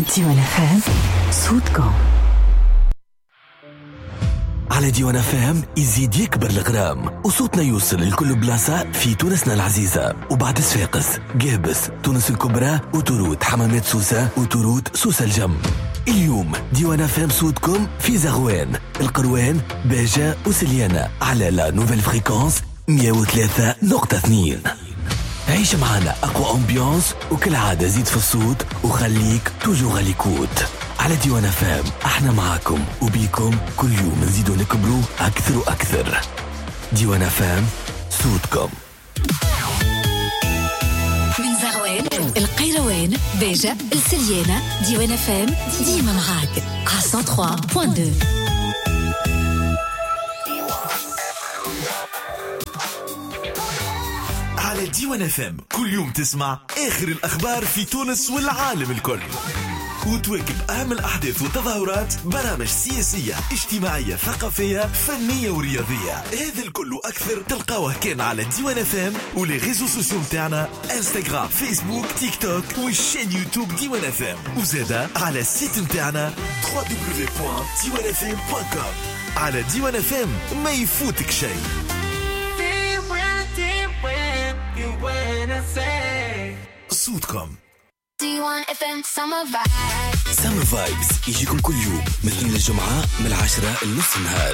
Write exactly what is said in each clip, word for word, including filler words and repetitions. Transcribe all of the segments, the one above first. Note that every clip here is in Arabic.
ديوان فام صوتكم. على ديوان فام يزيد يكبر الغرام وصوتنا يوصل لكل بلاصة في تونسنا العزيزة. وبعد صفاقس، قابس، تونس الكبرى، وتورود، حمامات سوسة، وتورود سوسة الجم. اليوم ديوان فام صوتكم في زغوان، القروان، باجة وسليانة على لا نوفيل فريكونس مية وثلاثة نقطة اثنين. عيش معنا أقوى أمبيانس وكل عادة زيد في الصوت وخليك توجو غاليكوت. على ديوان فام احنا معاكم وبيكم كل يوم نزيدو نكبرو أكثر وأكثر. ديوان فام صوتكم. من زغوان، القيروان، باجة، السليانة، ديوان فام ديما معاك على مية وثلاثة فاصلة اثنين. على ديوان فام كل يوم تسمع آخر الأخبار في تونس والعالم الكل، وتواكب أهم الأحداث والتظاهرات، برامج سياسية، اجتماعية، ثقافية، فنية ورياضية. هذا الكل وأكثر تلقاوه كان على ديوان فام ولي ريزو سوسيو متاعنا، انستغرام، فيسبوك، تيك توك والشين يوتيوب ديوان فام، وزادا على السيت متاعنا دبليو دبليو دبليو دوت ديوان فام دوت كوم. على ديوان فام ما يفوتك شيء. صوتكم. ديوان اف ام سمر فايبس. سمر فايبس يجيكم كل يوم من اثنين للجمعة من العاشرة لنص النهار.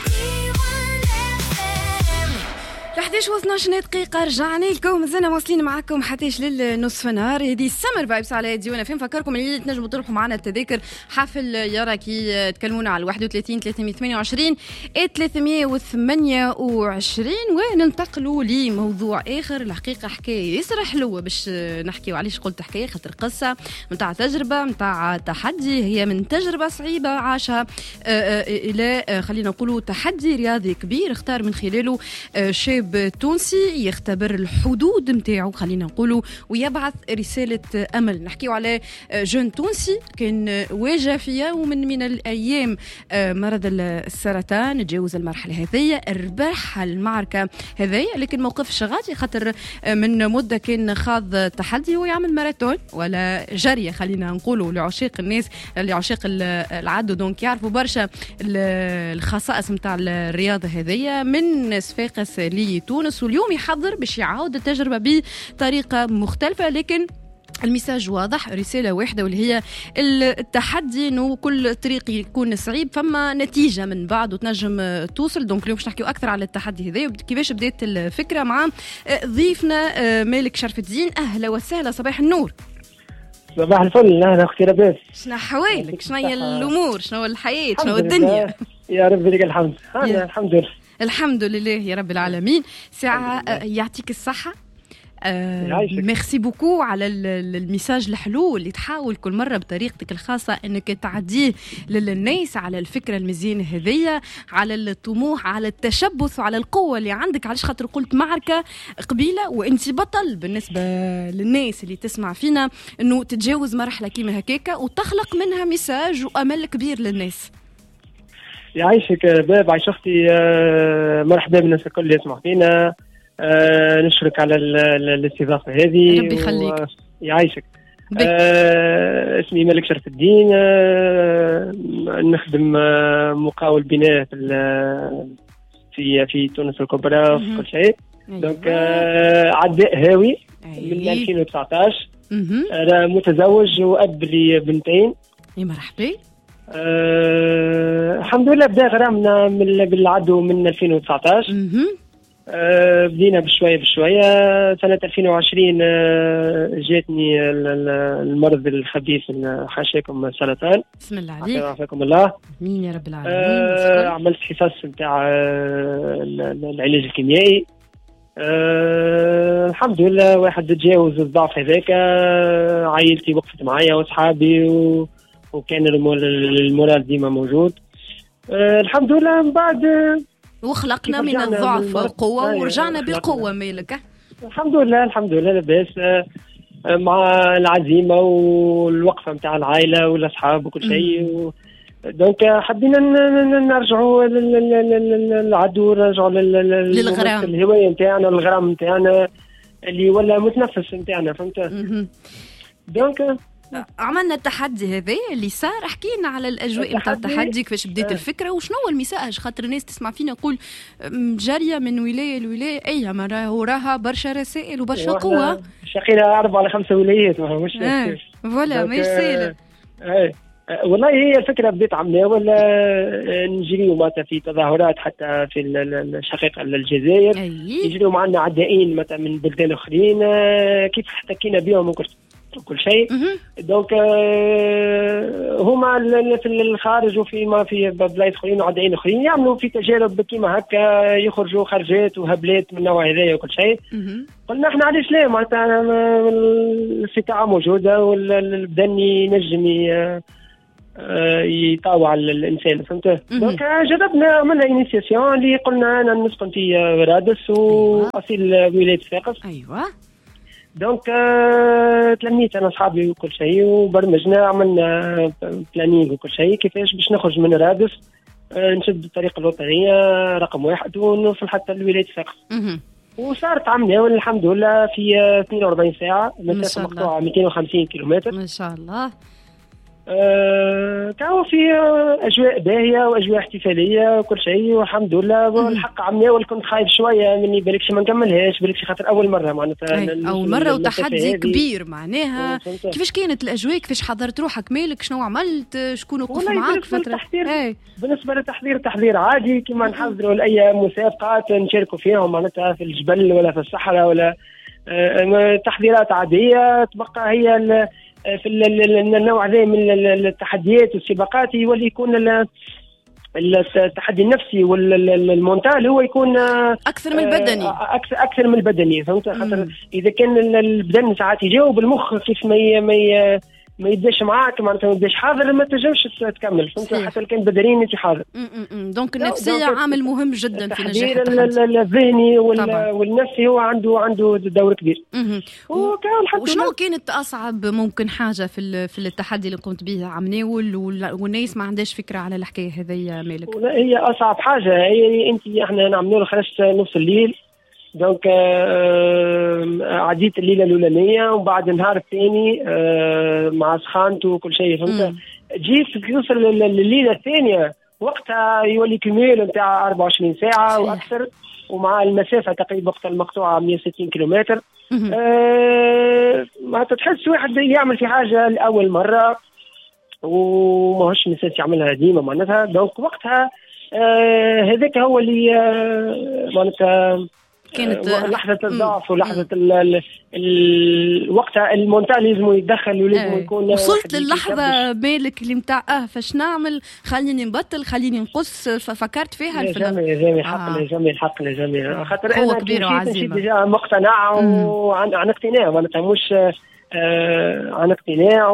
لحداش واثناش دقيقة رجعنا لكم، مازلنا واصلين معكم حتىش للنصف نهار. هذه السمر فايبس على ديوان فين. فكركم اللي تنجموا تروحوا معنا التذاكر حفل يرى كي تكلمونا على واحد وثلاثين ثلاثمية وثمانية وعشرين ثلاثمية وثمانية وعشرين. وننتقلوا لموضوع آخر، الحقيقة حكاية ياسر حلوة باش نحكيوا. علاش قلت حكاية؟ خاطر قصة متاع تجربة متاع تحدي، هي من تجربة صعيبة عاشها إلى خلينا نقولوا تحدي رياضي كبير اختار من خلاله شاب تونسي يختبر الحدود متاعه خلينا نقولوا ويبعث رسالة أمل. نحكيو على جون تونسي كان واجه في يوم من الأيام مرض السرطان، تجاوز المرحلة هذه، ربح المعركة هذه، لكن موقفش غادي خاطر من مدة كان خاض تحدي ويعمل ماراثون ولا جرية خلينا نقولوا لعشاق الناس لعشاق العدو، دونك يعرفوا برشا الخصائص متاع الرياضة هذه من صفاقس لي تونس. واليوم يحضر باش يعاود التجربة بطريقة مختلفة، لكن المساج واضح، رسالة واحدة واللي هي التحدي انه كل طريق يكون صعيب فما نتيجة من بعد وتنجم توصل. دونك اليوم باش نحكيو أكثر على التحدي هذا وكيفاش بدأت الفكرة مع ضيفنا مالك شرف الدين. أهلا وسهلا، صباح النور. صباح الفل. أهلا أختي لاباس. شنو حوالك؟ شنو هي الأمور؟ شنو الحياة؟ شنو الدنيا؟ يا رب لك الحمد. الحمد لله. الحمد لله يا رب العالمين. ساعة يعطيك الصحة. آه ميرسي بوكو على الميساج الحلو اللي تحاول كل مرة بطريقتك الخاصة انك تعديه للناس على الفكرة المزيانة هذية، على الطموح، على التشبث وعلى القوة اللي عندك. علاش خاطر قلت معركة قبيلة وانت بطل بالنسبة للناس اللي تسمع فينا انه تتجاوز مرحلة كيما هكاكا وتخلق منها ميساج وامل كبير للناس. يعيشك باب، عايش اختي. مرحبا بالناس الكل اللي يسمع فينا. أه نشكرك على الاستضافة هذه. ربي يخليك. و... يعيشك. أه اسمي مالك شرف الدين. أه نخدم أه مقاول بناء في في في تونس الكبرى في كل شيء. دونك أه عداء هاوي من ألفين وتسعطاش. أنا متزوج وأب لي بنتين. يا مرحبا. أه الحمد لله بدا غرامنا من بالعدو من ألفين وتسعطاش. أه بدينا بشوية بشوية. سنة ألفين وعشرين أه جاتني المرض الخبيث حاشاكم السرطان. بسم الله عليك. عافاكم الله. مين يا رب العالمين. أه عملت حصص نتاع العلاج الكيميائي. أه الحمد لله واحد تجاوز الضعف هذاك. عائلتي وقفت معايا واصحابي و... وكان المورال ديما موجود. أه الحمد لله. من بعد وخلقنا من الضعف قوة ورجعنا بقوة. مالك الحمد لله. الحمد لله لاباس مع العزيمة والوقفة متاع العائلة والأصحاب وكل شيء. دونك حبينا نرجعوا للعدو، نرجعوا للغرام، الهواية متاعنا، الغرام متاعنا اللي ولا متنفس متاعنا، فهمت؟ دونك عملنا التحدي هذا اللي صار. احكي لنا على الاجواء نتاع التحدي، كيفاش بدات آه. الفكره وشنو هو المساج، خاطر الناس تسمع فينا يقول جاريه من ولايه لولايه، اي ما وراها برشا رسائل وبرشا قوه. شقينا اربع ولا خمسه ولايات مش آه. فوالا ماشي سهله. آه. والله هي الفكره بديت عملنا ولا نجريو معناتها في تظاهرات حتى في الشقيقه الجزائر، يجريو معنا عدائين مثلا من بلدان اخرين، كيف احتكينا بهم وكل كل شيء. دونك هما في الخارج وفي ما في بلاد اخرين وعدائين اخرين يعملوا في تجارب كيما هكا، يخرجوا خرجات وهبلات من النوع هذايا وكل شيء. قلنا احنا علاش لا، معناتها الاستطاعه موجوده والبدن ينجم يطاوع الانسان، فهمت؟ دونك جربنا عملنا انيسياسيون اللي قلنا انا نسكن في رادس واصيل ولايه صفاقس. ايوه. دونك تلميت انا اصحابي وكل شيء وبرمجنا، عملنا بلانينغ وكل شيء كيفاش باش نخرج من رادس، نشد الطريق الوطنيه رقم واحد ونوصل حتى لولايه صفاقس. وصارت عملنا والحمد لله في اثنين وأربعين ساعه، مسافه مقطوعه مئتين وخمسين كيلومتر ما شاء الله. أه كانوا في اجواء باهيه واجواء احتفاليه وكل شيء والحمد لله. والحق عملنا والكنت خايف شويه مني بالكش ما نكملهاش، بالكش خاطر اول مره معناتها اول مره وتحدي كبير معناها. كيفاش كانت الاجواء، كيفاش حضرت روحك مالك، شنو عملت، شكون وقف معاك فتره؟ اي بالنسبه للتحضير تحضير عادي كما نحضروا لاي مسابقات نشاركوا فيهم معناتها في الجبل ولا في الصحراء ولا أه تحضيرات عاديه. تبقى هي في النوع ذا من التحديات والسباقات يولي يكون التحدي النفسي والمونتال هو يكون اكثر من البدني، اكثر اكثر من البدني، فهمت؟ خاطر اذا كان البدن ساعات يجاوب المخ كيف ما ما ما يدش معاك معناتها ما يدش حاضر ما تنجمش تكمل، فهمت؟ حتى لو كان بدنيا انت حاضر. دونك النفسيه عامل مهم جدا في نجاح التحدي. الذهني والنفسي هو عنده عنده دور كبير. وشنو كانت اصعب ممكن حاجه في في التحدي اللي قمت به عمناول والناس ما عندهاش فكره على الحكايه هذيا مالك؟ هي اصعب حاجه هي انت احنا نعملوا خرجت نص الليل، دونك عديت الليله الاولانيه وبعد النهار الثاني مع سخانته وكل شيء، فهمت؟ جيت توصل لليله الثانيه وقتها يولي كميل نتاع أربعة وعشرين ساعه واكثر، ومع المسافه تقريبا وقت المقطوعه مئة وستين كيلومتر. أه ما تتحس واحد يعمل في حاجه لاول مره وماهوش مساس يعملها ديما معناتها. دونك وقتها أه هذاك هو اللي أه معناتها كانت لحظة الضعف ولحظة الوقت المونتال لازم يتدخل ولازم يكون. وصلت للحظة مالك اللي متاع اه فاش نعمل، خليني نبطل، خليني نقص، ففكرت فيها الفيلم؟ جامي جامي الحق جامي الحق جامي خاطر انا كبير وعزيمة ديجا مقتنع وعن عن اقتناع معناتها مش آه عن اقتناع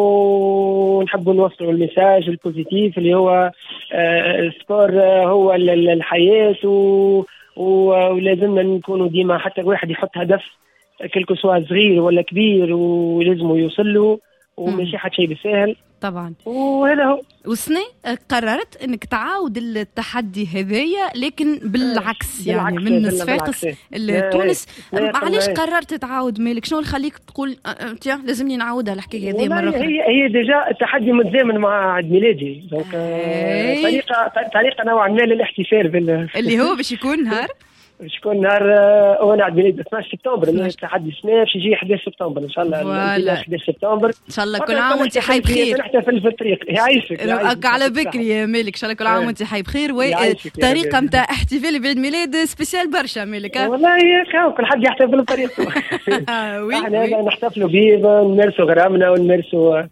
ونحب نوصلوا الميساج البوزيتيف اللي هو آه السبور هو الحياة و ولازمنا نكونوا ديما حتى الواحد يحط هدف كلكو سواء صغير ولا كبير ولازم يوصل له وماشي حد شيء بسهل طبعا. وهذا هو. وسنة قررت انك تعاود التحدي هذايا لكن بالعكس يعني بالعكس من صفاقس لتونس. علاش قررت تعاود مالك؟ شنو اللي خليك تقول تيا لازمني نعاودها الحكايه هذه مره اخرى؟ هي هي ديجا التحدي متزامن مع عيد ميلادي، دونك طريقه طريقه نوعا ما للاحتفال بال اللي هو باش يكون نهار باش يكون نهار وانا عيد ميلادي اثناش سبتمبر. التحدي سنة باش يجي أحد عشر سبتمبر ان شاء الله. أحد عشر سبتمبر ان شاء الله. كل عام وانت حي بخير. نحتفل في الطريق يعيشك على بكري يا مالك. ان شاء الله كل عام وانت حي بخير. وطريقه نتاع احتفال بعيد ميلاد سبيسيال برشا مالك. والله كل حد يحتفل بطريقته. احنا نحتفلوا به نمارسوا غرامنا ونمارسوا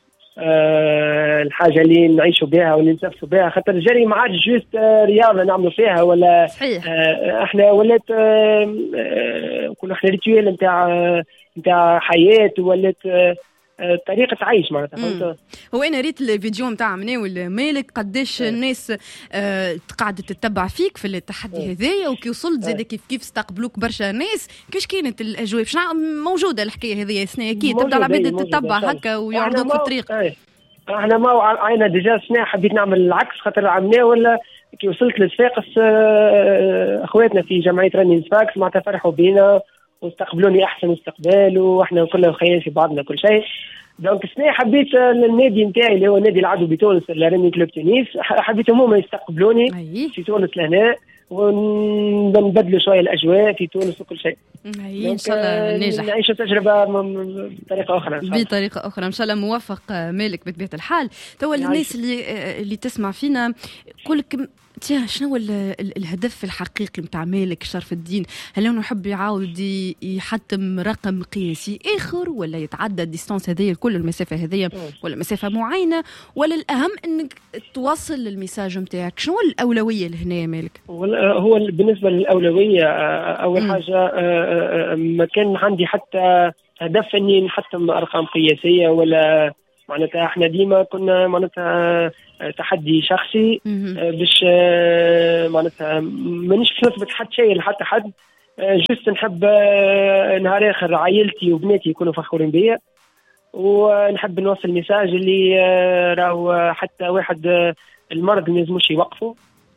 أه الحاجة اللي نعيشوا بها واللي نتنفسوا بها، خاطر الجري ما عادش جوست أه رياضة نعملوا فيها ولا صحيح. أه احنا ولات أه أه كل احنا ريتويل نتاع نتاع حياة ولات أه طريقة عيش معناتها، فهمت؟ هو أنا ريت الفيديو نتاع مناول مالك قداش الناس آه قاعدة تتبع فيك في التحدي هذايا، وكي وصلت زاد كيف كيف استقبلوك برشا ناس. كيش كانت الأجواء؟ موجودة الحكاية هذه سنة أكيد تبدأ العباد تتبع هكا ويعرضوك في الطريق. ايه. احنا ما عينا ديجا سنة حبيت نعمل العكس، خاطر عملناه ولا كي وصلت لصفاقس آه اخواتنا في جمعية رنين صفاقس معناتها فرحوا بينا واستقبلوني احسن استقبال واحنا كلنا خيال في بعضنا كل شيء. دونك السنة حبيت النادي نتاعي اللي هو النادي العدو بتونس الريمي كلوب تونس، حبيتهم هما يستقبلوني في تونس لهنا ونبدلوا شويه الاجواء في تونس وكل شيء. ان شاء الله ننجح نعيش تجربه بطريقه اخرى إن شاء الله. بطريقه اخرى ان شاء الله. موفق مالك بطبيعه الحال. توا الناس اللي اللي تسمع فينا يقول لك تيا شنو هو الهدف الحقيقي نتاع مالك شرف الدين؟ هل انه يحب يعاود يحتم رقم قياسي اخر ولا يتعدى الديستانس هذه كل المسافه هذه ولا مسافه معينه، ولا الاهم انك توصل للميساج نتاعك؟ شنو الاولويه لهنا يا مالك؟ هو بالنسبه للاولويه اول م. حاجه ما كان عندي حتى هدف اني نحتم ارقام قياسيه، ولا معناتها احنا ديما كنا معناتها تحدي شخصي باش معناتها مانيش نثبت حتى شيء لحتى حد، جست نحب نهار اخر عائلتي وبناتي يكونوا فخورين بيا، ونحب نوصل ميساج اللي راهو حتى واحد المرض ما لازموش يوقفوا،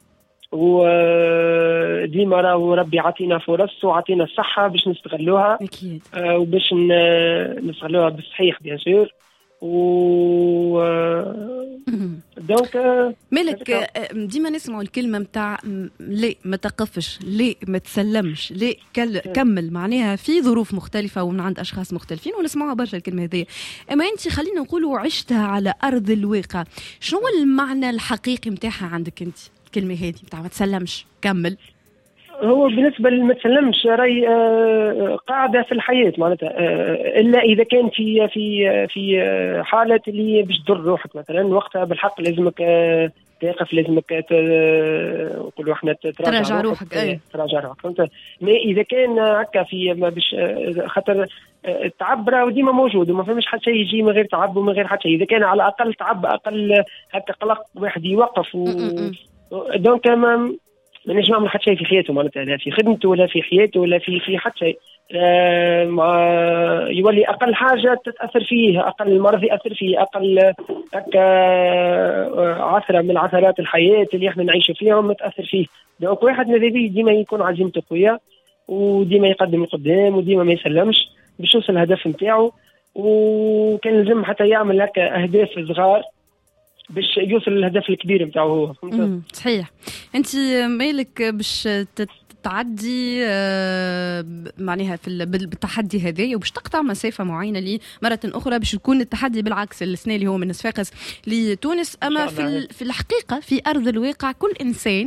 وديما راهو ربي عطينا فرص وعطينا الصحه باش نستغلوها اكيد، وباش نستغلوها بالصحيح بيان سور. و دونك مالك ديما نسمعوا الكلمه نتاع لا ما تقفش، لا ما تسلمش، لا كمل، معناها في ظروف مختلفه ومن عند اشخاص مختلفين ونسمعوها برشا الكلمه هذه. اما انت خلينا نقولوا عشتها على ارض الواقع، شنو هو المعنى الحقيقي نتاعها عندك انت الكلمه هذه نتاع ما تسلمش كمل؟ هو بالنسبه لما تسلمش راي آه قاعده في الحياه معناتها، آه الا اذا كان في في في حاله اللي باش تضر روحك مثلا، وقتها بالحق لازمك آه تقف، لازمك نقولوا احنا تراجع, تراجع روحك اي تراجع روحك فهمت. ما اذا كان هكا في باش خاطر التعب راه ديما موجود وما فهمش حتى شيء يجي من غير تعب ومن غير حتى شيء، اذا كان على الاقل تعب اقل هكا قلق واحد يوقف و... دونك ما مانيش نعمل حتى شيء في حياته معناتها، لا في خدمته ولا في حياته ولا في في حتى شيء، آه يولي اقل حاجه تتاثر فيه، اقل المرض ياثر فيه، اقل هكا عثره من عثرات الحياه اللي احنا نعيش فيهم متاثر فيه. دونك واحد ماذا بيه ديما يكون عزيمته قويه وديما يقدم لقدام وديما ما يسلمش باش يوصل الهدف نتاعو، وكان لازم حتى يعمل هكا اهداف صغار باش يوصل للهدف الكبير نتاعو هو. فهمت؟ صحيح. انت مالك باش تعدي معناها في بالتحدي هذا وباش تقطع مسافه معينه لي مره اخرى باش يكون التحدي بالعكس السنه اللي هو من صفاقس لتونس. اما في في الحقيقه في ارض الواقع كل انسان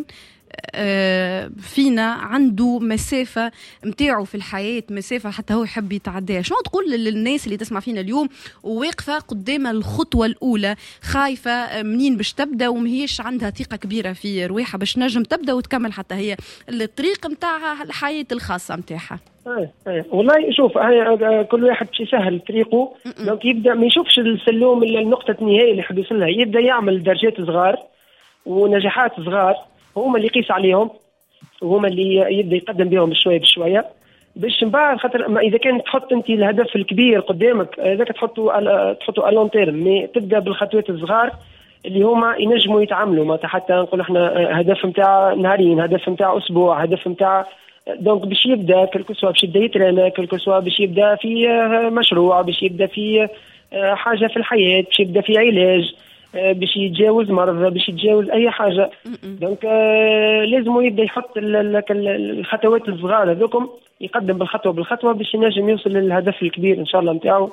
فينا عنده مسافة متاعه في الحياة، مسافة حتى هو يحب يتعديها. شنو تقول للناس اللي تسمع فينا اليوم وواقفة قدام الخطوة الأولى، خايفة منين باش تبدأ ومهيش عندها ثقة كبيرة في رواحها باش نجم تبدأ وتكمل حتى هي الطريق متاعها الحياة الخاصة متاعها؟ ايه ايه والله شوف هاي كل واحد باش يسهل طريقه، دونك يبدأ ما يشوفش السلوم إلا النقطة النهائية اللي يحب يوصلها، يبدأ يعمل درجات صغار ونجاحات صغار هما اللي يقيس عليهم وهما اللي يبدا يقدم بهم بشويه بشويه باش من بعد، خاطر اذا كان تحط انت الهدف الكبير قدامك هذاك تحطه تحطه الون تيرم، تبدا بالخطوات الصغار اللي هما ينجموا يتعاملوا معناتها، حتى نقول احنا هدف نتاع نهارين، هدف نتاع اسبوع، هدف نتاع دونك باش يبدا كل سوا باش يبدا يترينا، كل سوا باش يبدا في مشروع، باش يبدا في حاجه في الحياه، باش يبدا في علاج، باش يتجاوز مرض، باش يتجاوز اي حاجه. دونك آه لازم يبدا يحط الخطوات الصغار هذوكم، يقدم بالخطوه بالخطوه باش ينجم يوصل للهدف الكبير ان شاء الله نتاعو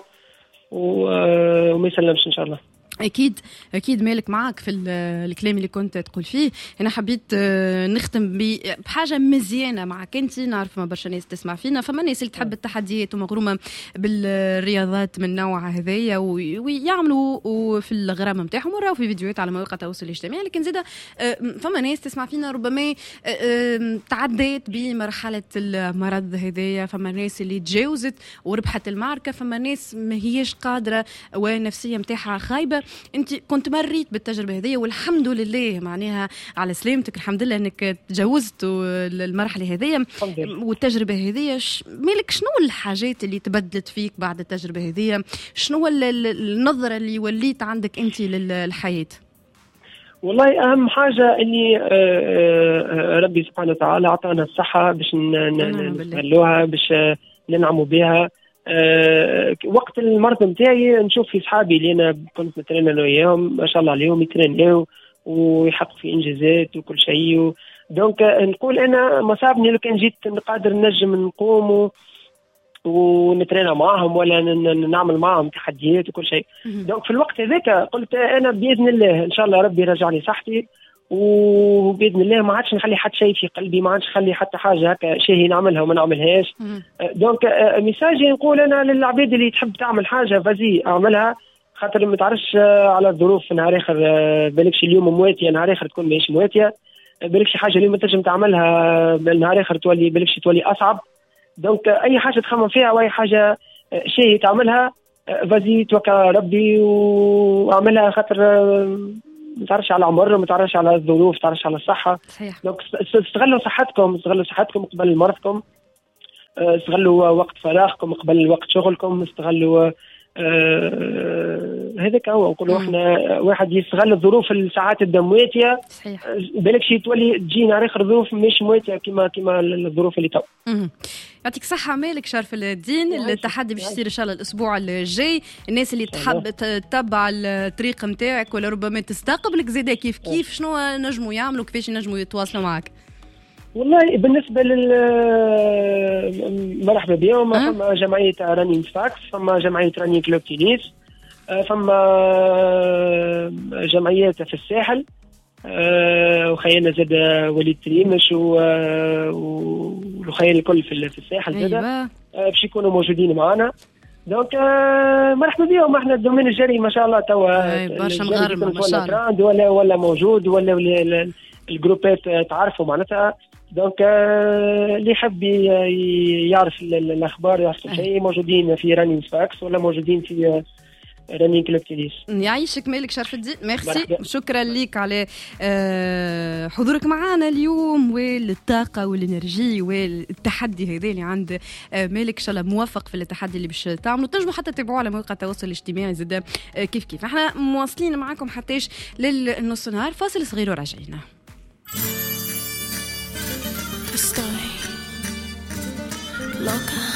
وما يسلمش ان شاء الله. أكيد أكيد مالك معك في الكلام اللي كنت تقول فيه. أنا حبيت نختم بحاجة مزيانة معك أنت، نعرف ما برشا ناس تسمع فينا، فما ناس اللي تحب التحديات ومغرومة بالرياضات من نوعها هذيا ويعملوا في الغرام متاعهم وراو في فيديوهات على مواقع التواصل الاجتماعي، لكن زيدا فما ناس تسمع فينا ربما تعديت بمرحلة المرض هذيا، فما ناس اللي تجاوزت وربحت المعركة، فما ناس ما هيش قادرة والنفسية متاعها خايبة. انت كنت مريت بالتجربه هذه والحمد لله معناها على سلامتك، الحمد لله انك تجاوزت المرحله هذه والتجربه هذه. مالك شنو الحاجات اللي تبدلت فيك بعد التجربه هذه؟ شنو النظره اللي وليت عندك انت للحياه؟ والله اهم حاجه اني ربي سبحانه وتعالى اعطانا الصحه باش نستغلوها، باش ننعموا بها، أه وقت المرض نتاعي نشوف في صحابي اللي انا كنت نترينا انا وياهم ما شاء الله عليهم يتريناو ويحققوا في انجازات وكل شيء. دونك نقول انا مصابني لو كان جيت قادر نجم نقوم ونترينا معهم ولا نعمل معهم تحديات وكل شيء. دونك في الوقت هذاك قلت انا باذن الله ان شاء الله ربي يرجعني صحتي، وباذن الله ما عادش نخلي حتى شيء في قلبي، ما عادش نخلي حتى حاجه هكا شيء نعملها وما نعملهاش. دونك ميساجي نقول انا للعباد اللي تحب تعمل حاجه فازي اعملها، خاطر ما تعرفش على الظروف نهار اخر بالكش اليوم مواتيه نهار اخر تكون ماهيش مواتيه، بالكش حاجه اليوم تنجم تعملها نهار اخر تولي بالكش تولي اصعب. دونك اي حاجه تخمم فيها واي حاجه شيء تعملها فازي توكل ربي واعملها، خاطر ما تعرفش على عمر، ما تعرفش على الظروف، ما تعرفش على الصحه. صحيح. دونك استغلوا صحتكم، استغلوا صحتكم قبل مرضكم، استغلوا وقت فراغكم قبل وقت شغلكم، استغلوا آه هذاك هو نقولوا احنا واحد يستغل الظروف الساعات الدمواتيه. صحيح. بالك شي تولي تجينا اخر ظروف مش مواتيه كما كما الظروف اللي تو. يعطيك الصحة مالك شرف الدين. التحدي باش يصير إن شاء الله الأسبوع الجاي. الناس اللي تحب تتبع الطريق متاعك ولا ربما تستقبلك زيادة كيف كيف شنو نجموا يعملوا كيفاش نجموا يتواصلوا معك؟ والله بالنسبة لل مرحبا بهم. فما جمعية رانين فاكس، فما جمعية رانين كلوب تينيس، فما جمعيات في الساحل، وخيالنا زاد وليد تريمش والخيال الكل في الساحل زاد. أيوة. باش يكونوا موجودين معنا. دونك مرحبا بهم. احنا الدومين الجري ما شاء الله توا برشا مغرمة ما شاء الله ولا ولا موجود ولا الجروبات تعرفوا معناتها. دونك اللي يحب يعرف الاخبار يعرف كل شيء موجودين في رانين فاكس ولا موجودين في رانين كلوب تينيس. يعيشك مالك شرف الدين. ميرسي، شكرا لك على حضورك معنا اليوم والطاقه والانرجي والتحدي هذا اللي عند مالك. ان شاء الله موفق في التحدي اللي باش تعملوا. تنجموا حتى تتابعوه على مواقع التواصل الاجتماعي زاد كيف كيف. احنا مواصلين معكم حتىش للنص نهار. فاصل صغير وراجعين. Estoy loca.